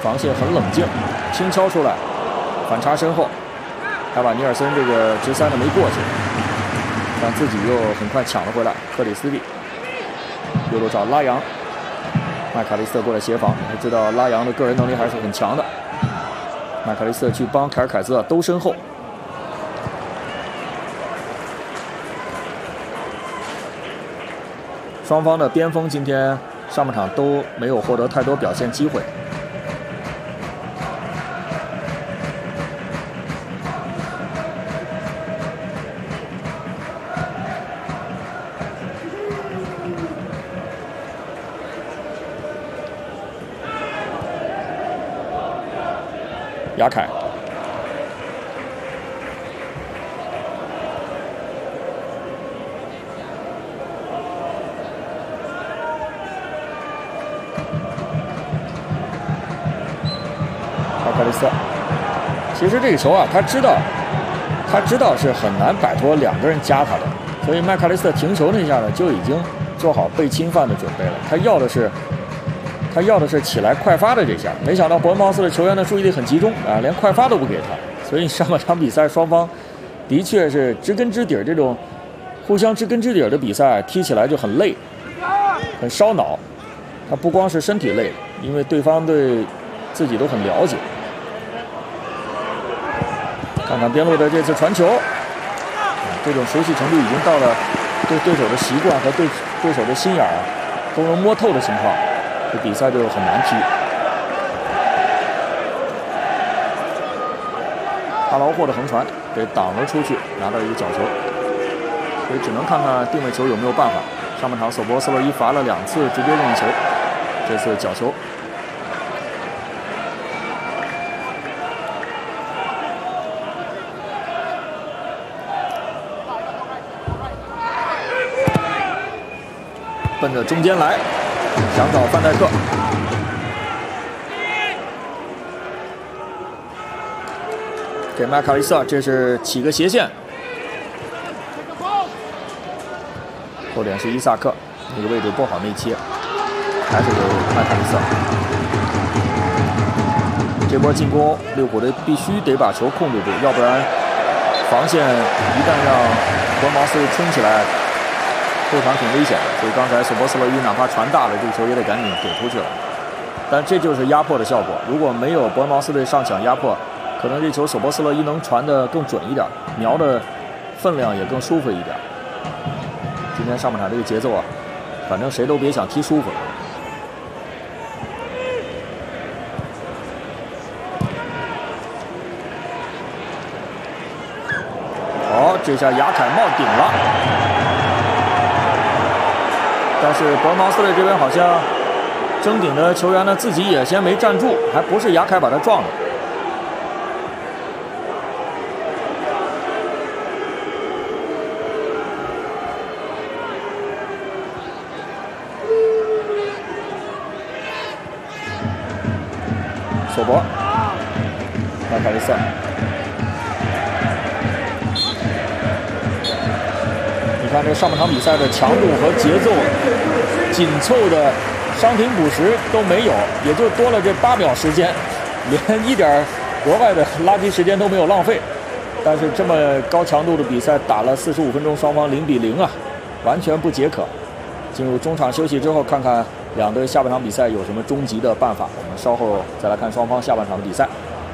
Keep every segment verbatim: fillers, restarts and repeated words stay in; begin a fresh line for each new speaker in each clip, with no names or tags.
防线很冷静，轻敲出来，反插身后，还把尼尔森这个直塞的没过去，但自己又很快抢了回来。克里斯蒂右路找拉扬，麦卡利斯特过来协防，你知道拉扬的个人能力还是很强的。麦卡利斯特去帮凯尔凯兹兜身后。 双方的边锋今天上半场都没有获得太多表现机会。亚凯。 麦卡利斯特，其实这个球啊，他知道，他知道是很难摆脱两个人夹他的，所以麦卡利斯特停球那下呢，就已经做好被侵犯的准备了。他要的是，他要的是起来快发的这下，没想到伯恩茅斯的球员的注意力很集中啊，连快发都不给他，所以上半场比赛双方的确是知根知底儿，这种互相知根知底儿的比赛踢起来就很累，很烧脑。他不光是身体累，因为对方对自己都很了解。 看看边路的这次传球，这种熟悉程度已经到了对对手的习惯和对对手的心眼儿都能摸透的情况，这比赛就很难踢。阿劳霍的横传被挡了出去，拿到一个角球，所以只能看看定位球有没有办法。上半场索博斯洛伊罚了两次直接任意球，这次角球。 奔着中间来，想找范戴克，给麦卡利斯特，这是起个斜线，后点是伊萨克，那个位置不好内切，还是给麦卡利斯特。这波进攻，利物浦队必须得把球控制住，要不然防线一旦让伯恩茅斯冲起来。 后场挺危险的，所以刚才索博斯洛伊哪怕传大了，这个球也得赶紧给出去了。但这就是压迫的效果。如果没有伯恩茅斯队上抢压迫，可能这球索博斯洛伊能传得更准一点，瞄的分量也更舒服一点。今天上半场这个节奏啊，反正谁都别想踢舒服了。好，这下亚凯冒顶了。 但是伯恩茅斯队这边好像争顶的球员呢，自己也先没站住，还不是亚凯把他撞的。索博，麦卡利斯特。 看这上半场比赛的强度和节奏紧凑的伤停补时都没有，也就多了这八秒时间，连一点额外的垃圾时间都没有浪费。但是这么高强度的比赛打了四十五分钟，双方零比零啊，完全不解渴。进入中场休息之后，看看两队下半场比赛有什么终极的办法。我们稍后再来看双方下半场的比赛。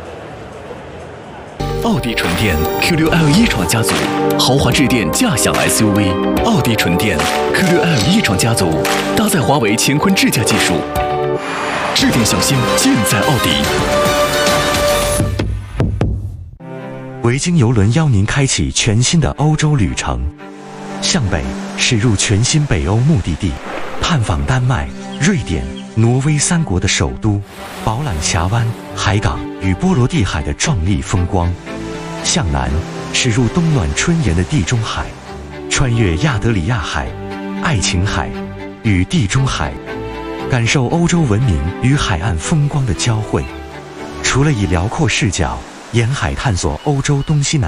奥迪纯电 Q 六 L 一创家族，豪华智电驾享 S U V。奥迪纯电 Q 六 L 一创家族，搭载华为乾坤智驾技术，智电小新尽在奥迪。
维京邮轮邀您开启全新的欧洲旅程，向北驶入全新北欧目的地，探访丹麦、瑞典、挪威三国的首都，饱览峡湾、海港与波罗的海的壮丽风光。 向南驶入冬暖春炎的地中海，穿越亚得里亚海、爱琴海与地中海，感受欧洲文明与海岸风光的交汇。除了以辽阔视角沿海探索欧洲东西南。